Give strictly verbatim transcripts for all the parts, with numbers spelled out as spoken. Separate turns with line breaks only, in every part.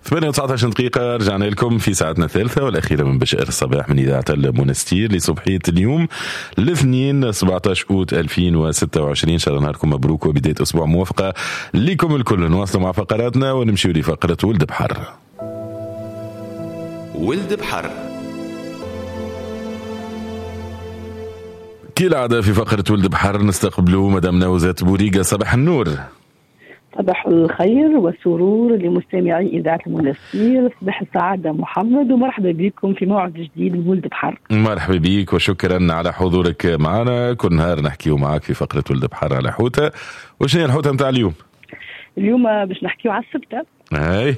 ثمانية وتسعة دقيقة رجعنا لكم في ساعتنا الثالثة والأخيرة من بشائر الصباح من إذاعة المنستير لصبحية اليوم الاثنين سبعة عشر أوت ألفين وستة وعشرين. إن شاء الله نهاركم مبروك وبداية أسبوع موفقة لكم الكل. نواصل مع فقراتنا ونمشي لفقرة ولد بحر. ولد بحر كالعادة في فقرة ولد بحر نستقبلوا مدام نوزات بوريقة. صباح النور.
صباح الخير والسرور لمستمعي إذاعة المنستير. صباح السعادة محمد ومرحبا بكم في موعد جديد من ولد بحر.
مرحبا بك وشكرا على حضورك معنا. كل نهار نحكيو معك في فقرة ولد بحر على حوتة. وش هي الحوتة متاع اليوم؟
اليوم باش نحكيو على السبتة.
هاي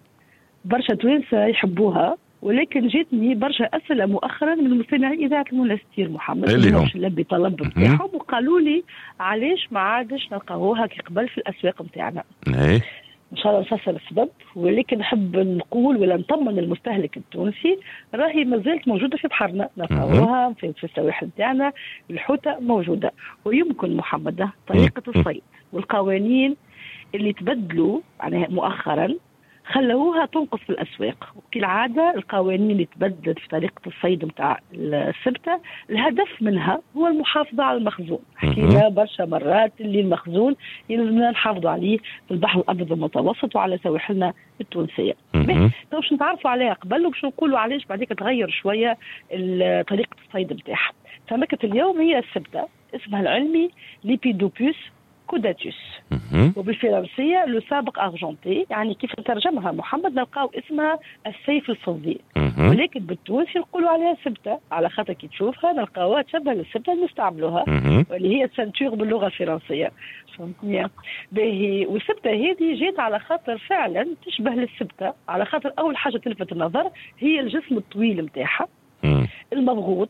برشا توانسة يحبوها، ولكن جاتني برشا أسئلة مؤخرا من مستمعي إذاعة المنستير محمد
اللي هم
لبي طلب بتاعهم وقالوا لي علاش ما عادش نلقاوها كي قبل في الأسواق متاعنا.
ايه
ان شاء الله نفسر السبب، ولكن نحب نقول ولا نطمن المستهلك التونسي راهي مازالت موجوده في بحرنا، نلقاوها في, في السواحل نتاعنا. الحوته موجوده ويمكن محمد طريقه الصيد والقوانين اللي تبدلوا يعني مؤخرا خلوها تنقص في الأسواق. وكالعادة القوانين اللي تبدلت في طريقة الصيد متاع السبتة الهدف منها هو المحافظة على المخزون. حكينا برشا مرات اللي المخزون يلزمنا نحافظوا عليه في البحر الأبيض المتوسط وعلى سواحلنا التونسية. باش نتعرفوا عليها قبل وباش نقولوا علاش بعديك تغير شوية طريقة الصيد متاعها. سمكة اليوم هي السبتة، اسمها العلمي ليبيدوبوس كوداتوس، وبالفرنسية لو سابق أرجنتي. يعني كيف نترجمها محمد نلقاو اسمها السيف الفضي، ولكن بالتونسي نقولوا عليها سبتة على خاطر كي تشوفها نلقاوها تشبه للسبتة اللي نستعملوها واللي هي سنتور باللغة الفرنسية. فهمتني باهي. والسبتة هذه جات على خاطر فعلا تشبه للسبتة، على خاطر أول حاجة تلفت النظر هي الجسم الطويل متاعها المضغوط،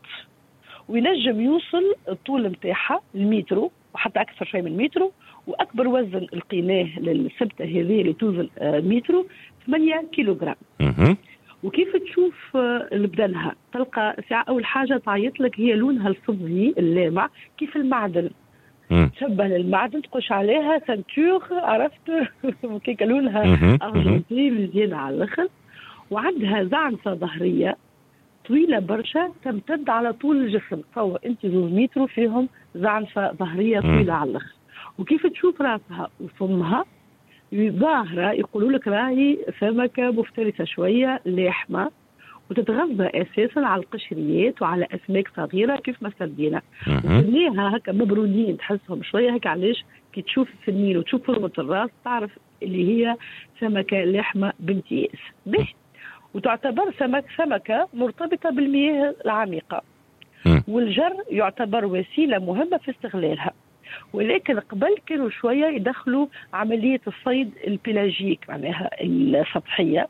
وينجم يوصل الطول متاعها المترو وحتى أكثر شوي من مترو. وأكبر وزن القيناه للسبتة هذه اللي توزن مترو ثمانية كيلوغرام. وكيف تشوف لبدنها تلقى ساعة أول حاجة تعيط لك هي لونها الفضي اللامع كيف المعدن، تشبه للمعدن، تقش عليها سنتور عرفت كيك لونها أرجنتي مزيانة على الآخر. وعندها زعنفة ظهرية طويلة برشا تمتد على طول الجسم. تصور انت زوز مترو فيهم زعنفة ظهرية طويلة على الأخر. وكيف تشوف راسها وفمها ظاهرة يقولوا لك راهي سمكة مفترسة شوية لاحمة، وتتغذى أساسا على القشريات وعلى أسماك صغيرة كيف ما سردينا. وفنيها هكا مبرونين تحسهم شوية هكا. علاش كي تشوف الفنين وتشوف فورمة الراس تعرف اللي هي سمكة لاحمة بامتياز. به وتعتبر سمك سمكة مرتبطة بالمياه العميقة، والجر يعتبر وسيلة مهمة في استغلالها. ولكن قبل كانوا شوية يدخلوا عملية الصيد البيلاجيك معناها السطحية،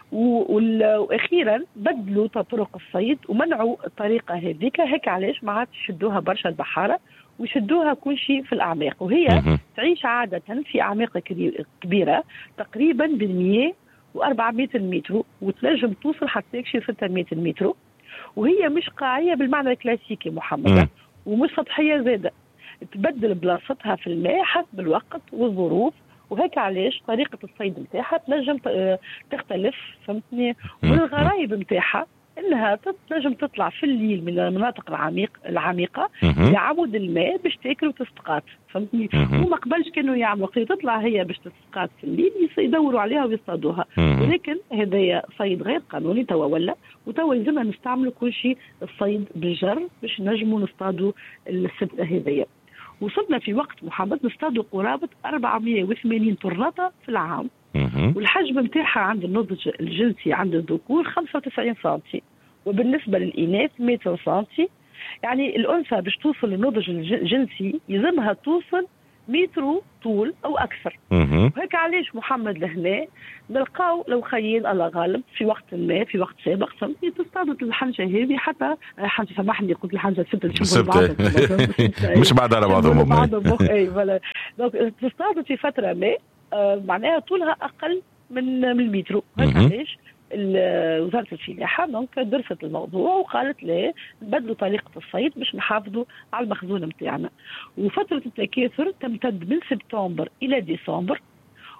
وأخيرا بدلوا طرق الصيد ومنعوا الطريقة هذيك. هيك علاش ما عادش يشدوها برشا البحارة ويشدوها كل شيء في الأعماق، وهي تعيش عادة في أعماق كبيرة تقريبا بالمياه وأربعمائة متر، وتنجم توصل حتى يكشي ستمائة متر. وهي مش قاعية بالمعنى الكلاسيكي محمد، ومش سطحية زادة، تبدل بلاصتها في الماء حسب الوقت والظروف. وهيك علاش طريقة الصيد متاعها تنجم تختلف. فهمتني؟ والغرايب متاعها انها تنجم تطلع في الليل من المناطق العميق العميقه لعمود الماء باش تاكل وتسقط. فهمتني؟ وما قبلش كانوا يعملوا قي تطلع هي باش تسقط في الليل يدوروا عليها ويصطادوها. ولكن هذايا صيد غير قانوني توا ولا، وتوا لازمنا نستعملوا كل شيء الصيد بالجر باش نجموا نصطادوا السبتة هذيا. وصلنا في وقت محمد نصطادوا قرابه أربعمائة وثمانين طرنطة في العام. والحجم متاعها عند النضج الجنسي عند الذكور خمسة وتسعين سنتي، وبالنسبة للإناث مئة سنتي. يعني الأنثى باش توصل للنضج الجنسي يلزمها توصل متر طول أو أكثر. وهيك علاش محمد لهنا نلقاو لو خيين الله غالب في وقت ما في وقت سابق فهمتني تصطادت الحنشة هذه. حتى حنشة سامحني قلت الحنشة السبت
مش بعد على بعضهم
اي فوالا. دونك تصطادت في فترة ما آه معناها طولها أقل من من المترو. هيك علاش وزارة الفلاحة دونك درست الموضوع وقالت لا نبدلوا طريقة الصيد باش نحافظوا على المخزون متاعنا. وفترة التكاثر تمتد من سبتمبر إلى ديسمبر،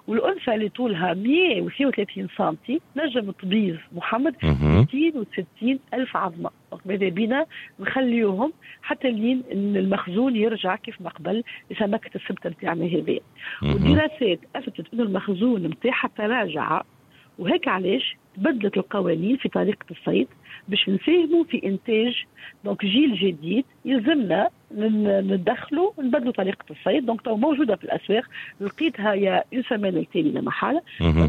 والأنثى اللي طولها مئة واثنين وثلاثين سنتي نجم تبيض محمد مئتين وستين ألف عظمة. ماذا بينا نخليوهم حتى لين المخزون يرجع كيف ما قبل لسمكة السبتة نتاعنا هذه. والدراسات أثبتت أن المخزون نتاعها تراجع، وهيك علاش تبدلت القوانين في طريقة الصيد باش نساهموا في إنتاج دونك جيل جديد. يلزمنا ندخلوا نبدلوا طريقة الصيد. دونك تو موجودة في الأسواق، لقيتها يا une semaine التالي لا محالة.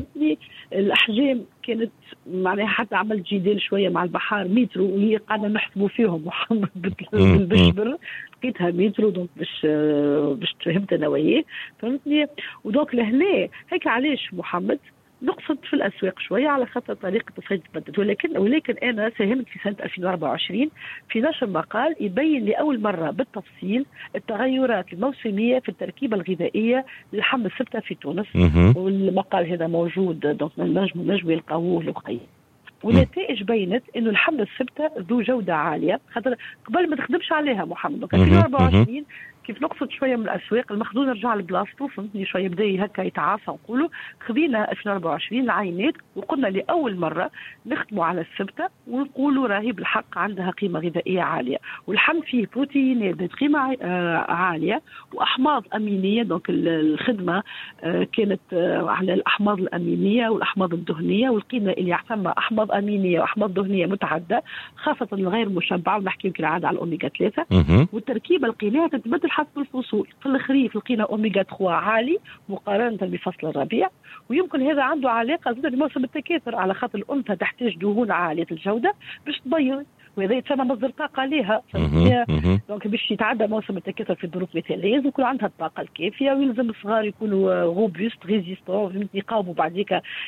الأحجام كانت معناها حتى عملت جدال شوية مع البحار مترو، وهي قاعدة نحسبوا فيهم محمد بالبشبر، لقيتها مترو دونك باش باش تفهمت أنا وياه فهمتني. ودونك لهنا هيك علاش محمد نقصد في الأسواق شوية على خاطر طريقة الصيد تبدلت. ولكن ولكن أنا ساهمت في سنة ألفين وأربعة وعشرين في نشر مقال يبين لأول مرة بالتفصيل التغيرات الموسمية في التركيبة الغذائية للحم السبتة في تونس. والمقال هذا موجود دونك نجم نجم يلقاوه لقيه. والنتائج بينت انه الحم السبتة ذو جودة عالية، خاطر قبل ما تخدمش عليها محمد. ألفين وأربعة وعشرين كيف نقصد شويه من الاسواق المخزون رجع لبلاصتو فهمتني، شويه بدا هكا يتعافى نقولوا. خذينا ألفين وأربعة وعشرين العينات وقلنا لاول مره نخدموا على السبته ونقولوا راهي بالحق عندها قيمه غذائيه عاليه، والحم فيه بروتينات ذات قيمه عاليه واحماض امينيه. دونك الخدمه كانت على الاحماض الامينيه والاحماض الدهنيه، والقيمه اللي يعتمد احماض امينيه واحماض دهنيه متعدده خاصه الغير مشبعه، ونحكي يمكن عاد على الاوميجا ثلاثة. والتركيبه القيميه تتبدل حسب الفصول. في الخريف لقينا اوميجا ثلاثة عالي مقارنه بفصل الربيع، ويمكن هذا عنده علاقه زاد بموسم التكاثر على خاطر الانثى تحتاج دهون عاليه الجوده باش تبيض، وهذا يتسمى مصدر طاقه لها. دونك باش يتعدى موسم التكاثر في الظروف المثاليه لازم يكون عندها الطاقه الكافيه، ويلزم الصغار يكونوا روبوست ريزيستون يقاوموا بعديك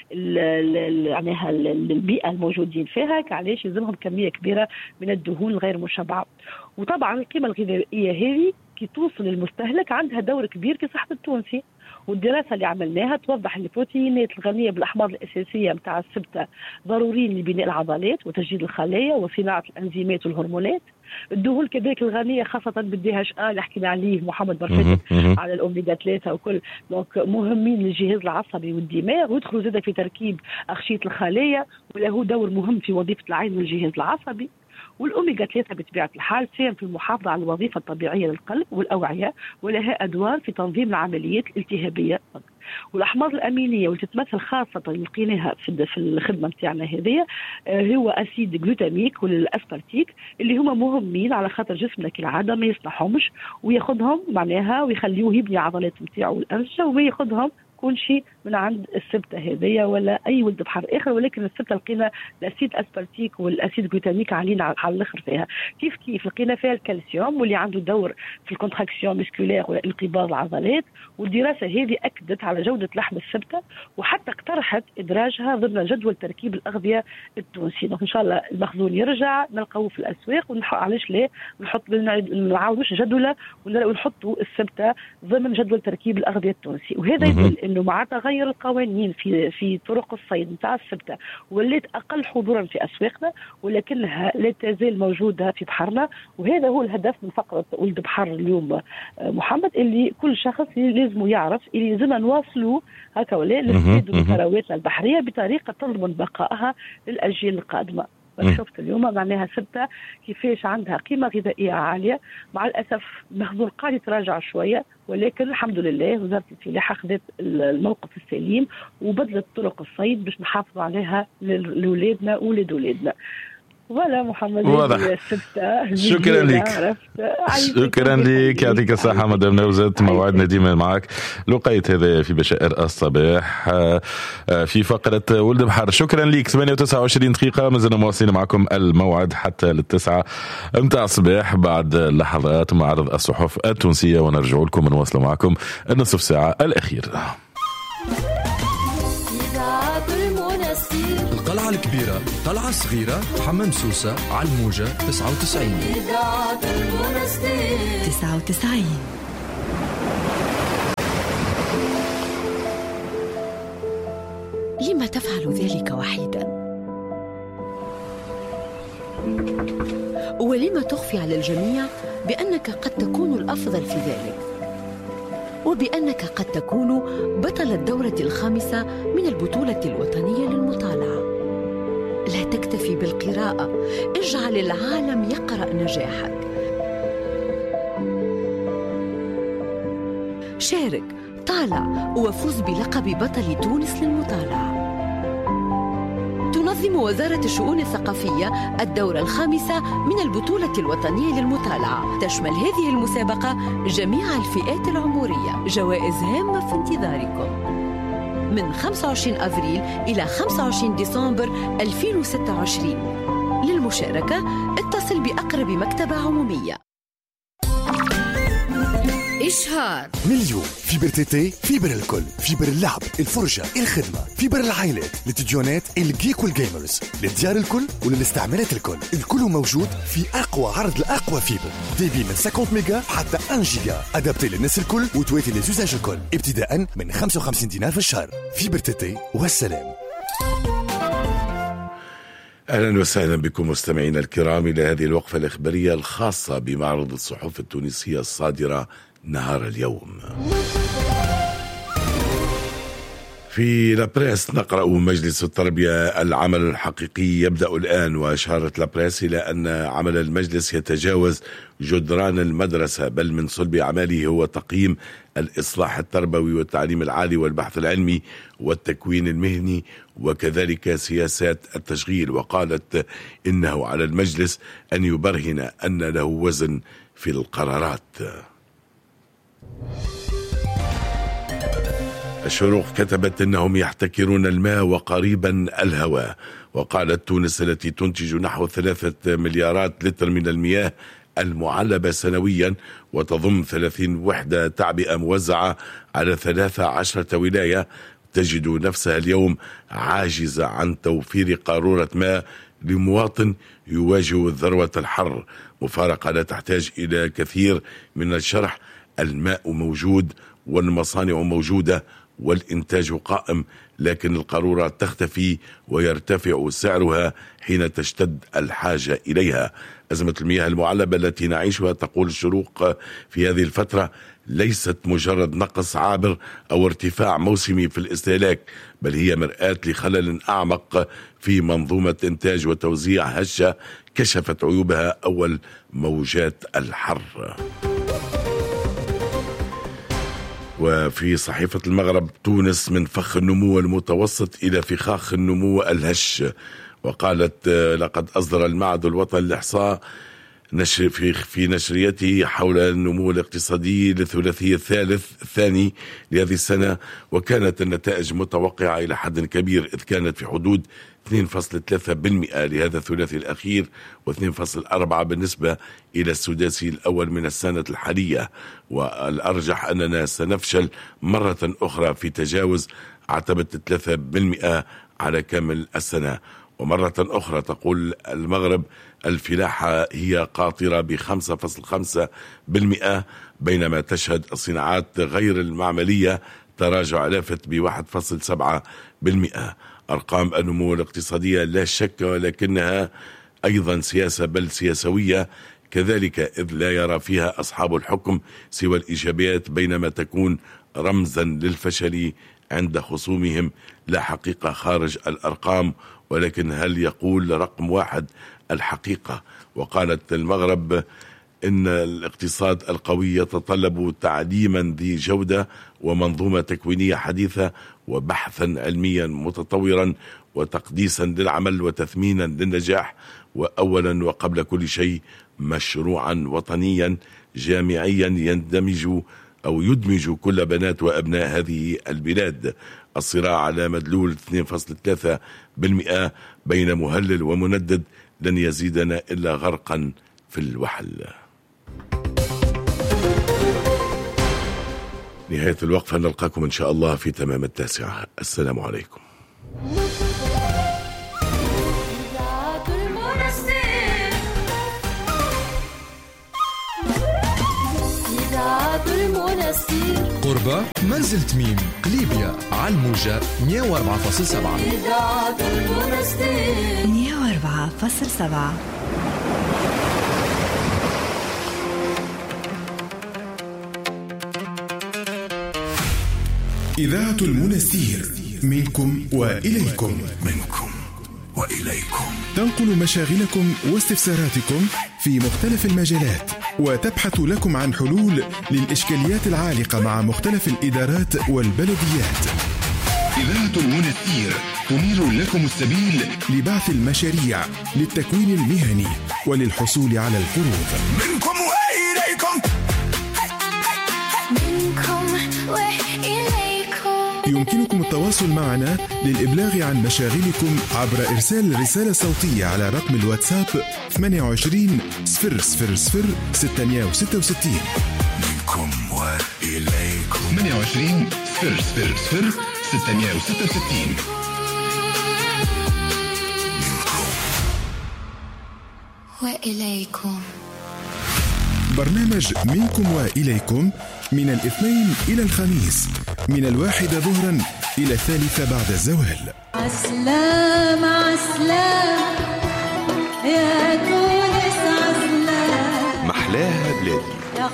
يعني البيئه الموجودين فيها. علاش يلزمهم كميه كبيره من الدهون الغير مشبعه. وطبعا القيمه الغذائيه هذه كي توصل للمستهلك عندها دور كبير في صحه التونسي. والدراسة اللي عملناها توضح ان البروتينات الغنية بالأحماض الأساسية متاع السبتة ضروريين لبناء العضلات وتجديد الخلايا وصناعة الأنزيمات والهرمونات. الدهون كذلك الغنية خاصة بالدي اتش ا اللي حكينا عليه محمد برفتك على الأوميجا ثلاثة وكل دونك مهمين للجهاز العصبي والدماغ، ويدخلوا زاده في تركيب أغشية الخلايا وله دور مهم في وظيفة العين والجهاز العصبي. والأوميجا ثلاثة بطبيعة الحال تساهم في المحافظة على الوظيفة الطبيعية للقلب والأوعية، ولها أدوار في تنظيم العمليات الالتهابية. والأحماض الأمينية واللي تتمثل خاصة لقيناها في الخدمة متاعنا هذه هو أسيد جلوتاميك والأسبارتيك اللي هما مهمين على خاطر جسمنا كالعادة ما يصلحهمش وياخذهم معناها ويخليوه يبني عضلات متاعه والأنسجة، وما ياخذهم كل شيء من عند السبتة هذية ولا أي ولد بحر آخر. ولكن السبتة لقينا الأسيد أسبارتيك والأسيد جلوتاميك عاليين على الآخر فيها. كيف كيف لقينا فيها الكالسيوم واللي عنده دور في الكونتراكسيون مسكولير وانقباض العضلات. والدراسة هذه أكدت على جودة لحم السبتة وحتى اقترحت إدراجها ضمن جدول تركيب الأغذية التونسي. إن شاء الله المخزون يرجع نلقوه في الأسواق ونحط علاش ليه نحط نعاودوش جدولة ونحطوا السبتة ضمن جدول تركيب الأغذية التونسي. وهذا يدل إنه مع تغير القوانين في في طرق الصيد نتاع السبتة ولات أقل حضورا في أسواقنا، ولكنها لا تزال موجودة في بحرنا. وهذا هو الهدف من فقرة ولد بحر اليوم محمد، اللي كل شخص لازم يعرف اللي لازمنا نواصلوا هكا ولا للصيد من ثرواتنا البحرية بطريقة تضمن بقائها للأجيال القادمة. شفت اليوم معناها سبتة كيفاش عندها قيمة غذائية عالية. مع الأسف المخزون قاعد يتراجع شوية، ولكن الحمد لله وزارة الفلاحة أخذت الموقف السليم وبدلت طرق الصيد باش نحافظوا عليها لأولادنا وولاد أولادنا. ولا محمد
واضح. شكرا لك شكرا لك يعطيك الصحة مدام نوزت. موعدنا ديما معك لقيت هذا في بشائر الصباح في فقرة ولد بحر. شكرا لك. ثمانية وتسعة وعشرين دقيقة مازلنا مواصلين معكم الموعد حتى للتسعة متاع الصباح. بعد لحظات معرض الصحف التونسية ونرجع لكم ونواصل معكم النصف ساعة الأخير.
القلعة الكبيرة، قلعة صغيرة، حمام سوسة، على الموجة تسعة وتسعين
تسعة وتسعين. لما تفعل ذلك وحيدا؟ ولما تخفي على الجميع بأنك قد تكون الأفضل في ذلك؟ وبأنك قد تكون بطل الدورة الخامسة من البطولة الوطنية للمطالعة. لا تكتفي بالقراءة، اجعل العالم يقرأ نجاحك. شارك، طالع، وفوز بلقب بطل تونس للمطالعة. تنظم وزارة الشؤون الثقافية الدورة الخامسة من البطولة الوطنية للمطالعة. تشمل هذه المسابقة جميع الفئات العمرية. جوائز هامة في انتظاركم من خمسة وعشرين أفريل إلى خمسة وعشرين ديسمبر ألفين وستة وعشرين. للمشاركة اتصل بأقرب مكتبة عمومية.
إشهار
مليون فيبر تيتي، فيبر الكل، فيبر اللعب، الفرجة، الخدمة، فيبر العائلات، للتلفزيونات، الجيك والجيمرز، للديار الكل وللاستعمالات الكل. الكل موجود في أقوى عرض لأقوى فيبر، ديبي من خمسين ميجا حتى واحد جيجا، أدابتي للناس الكل وتواتي للزوزاج الكل، ابتداء من خمسة وخمسين دينار في الشهر. فيبر تيتي والسلام.
أهلا وسهلا بكم مستمعينا الكرام إلى هذه الوقفة الإخبارية الخاصة بمعرض الصحف التونسية الصادرة نهار اليوم. في لابريس نقرأ مجلس التربية العمل الحقيقي يبدأ الآن، وأشارت لابريس إلى أن عمل المجلس يتجاوز جدران المدرسة، بل من صلب أعماله هو تقييم الإصلاح التربوي والتعليم العالي والبحث العلمي والتكوين المهني وكذلك سياسات التشغيل. وقالت إنه على المجلس أن يبرهن أن له وزن في القرارات. الشروق كتبت أنهم يحتكرون الماء وقريبا الهواء. وقالت تونس التي تنتج نحو ثلاثة مليارات لتر من المياه المعلبة سنويا وتضم ثلاثين وحدة تعبئة موزعة على ثلاثة عشرة ولاية تجد نفسها اليوم عاجزة عن توفير قارورة ماء لمواطن يواجه ذروة الحر. مفارقة لا تحتاج إلى كثير من الشرح، الماء موجود والمصانع موجودة والإنتاج قائم، لكن القارورة تختفي ويرتفع سعرها حين تشتد الحاجة إليها. أزمة المياه المعلبة التي نعيشها، تقول الشروق، في هذه الفترة ليست مجرد نقص عابر أو ارتفاع موسمي في الاستهلاك، بل هي مرآة لخلل أعمق في منظومة إنتاج وتوزيع هشة كشفت عيوبها أول موجات الحر. وفي صحيفة المغرب، تونس من فخ النمو المتوسط إلى فخاخ النمو الهش. وقالت لقد أصدر المعهد الوطني للإحصاء نشر في في نشريته حول النمو الاقتصادي للثلاثي الثالث الثاني لهذه السنة، وكانت النتائج متوقعة إلى حد كبير، إذ كانت في حدود اثنين فاصلة ثلاثة بالمئة لهذا الثلاثي الأخير واثنين فاصلة أربعة بالنسبة إلى السداسي الأول من السنة الحالية. والأرجح أننا سنفشل مرة أخرى في تجاوز عتبة ثلاثة بالمئة على كامل السنة. ومرة أخرى تقول المغرب الفلاحة هي قاطرة بخمسة فاصلة خمسة بالمئة، بينما تشهد الصناعات غير المعملية تراجع لافت بواحد فاصلة سبعة بالمئة. أرقام النمو الاقتصادية لا شك ولكنها أيضا سياسة، بل سياسوية كذلك، إذ لا يرى فيها أصحاب الحكم سوى الإيجابيات، بينما تكون رمزا للفشل عند خصومهم، لا حقيقة خارج الأرقام، ولكن هل يقول رقم واحد الحقيقة. وقالت المغرب إن الاقتصاد القوي يتطلب تعليما ذي جودة ومنظومة تكوينية حديثة وبحثا علميا متطورا وتقديسا للعمل وتثمينا للنجاح، وأولا وقبل كل شيء مشروعا وطنيا جامعيا يندمج أو يدمج كل بنات وأبناء هذه البلاد. الصراع على مدلول اثنين فاصلة ثلاثة بالمئة بين مهلل ومندد لن يزيدنا إلا غرقا في الوحل. نهاية الوقفة، نلقاكم إن شاء الله في تمام التاسعة. السلام عليكم.
قربة منزل تميم قليبية على الموجة مية وأربعة فاصلة سبعة
مية وأربعة فاصلة سبعة.
إذاعة المنستير، منكم وإليكم.
منكم وإليكم.
تنقل مشاغلكم واستفساراتكم في مختلف المجالات، وتبحث لكم عن حلول للإشكاليات العالقة مع مختلف الإدارات والبلديات. إذاعة المنستير تنير لكم السبيل لبعث المشاريع للتكوين المهني وللحصول على القروض.
منكم وإليكم.
منكم وإليكم.
يمكنكم التواصل معنا للإبلاغ عن مشاغلكم عبر إرسال رسالة صوتية على رقم الواتساب ثمانية وعشرين صفر صفر صفر ستمائة وستة وستين.
منكم وإليكم.
ثمانية وعشرين صفر صفر صفر ستمائة وستة وستين.
وإليكم.
برنامج منكم وإليكم من الاثنين إلى الخميس، من الواحدة ظهرا إلى الثالثة بعد الزوال.
عسلامة.